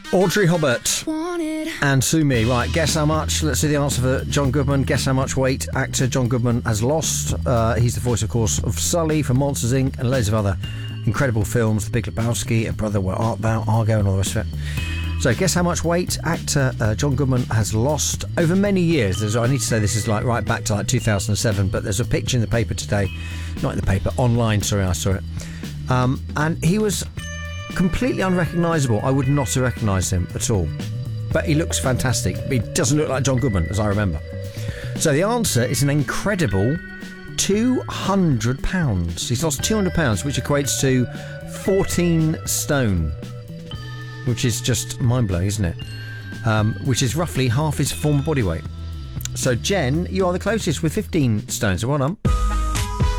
Audrey Hobart and Sue Me. Right, guess how much? Let's see the answer for John Goodman. Guess how much weight actor John Goodman has lost. He's the voice, of course, of Sully from Monsters, Inc. and loads of other incredible films. The Big Lebowski, A Brother, Where Art Thou, Argo and all the rest of it. So guess how much weight actor John Goodman has lost over many years. I need to say this is like right back to like 2007, but there's a picture in the paper today. Not in the paper, online, sorry, I saw it. And he was completely unrecognisable. I would not have recognised him at all. But he looks fantastic. He doesn't look like John Goodman, as I remember. So the answer is an incredible £200. He's lost £200, which equates to 14 stone, which is just mind-blowing, isn't it? Which is roughly half his former body weight. So, Jen, you are the closest with 15 stones. So well done.